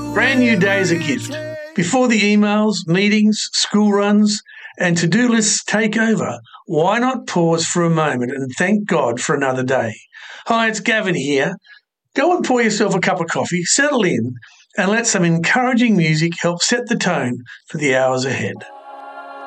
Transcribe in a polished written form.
Brand new day is a gift. Before the emails, meetings, school runs, and to-do lists take over, why not pause for a moment and thank God for another day? Hi, it's Gavin here. Go and pour yourself a cup of coffee, settle in, and let some encouraging music help set the tone for the hours ahead.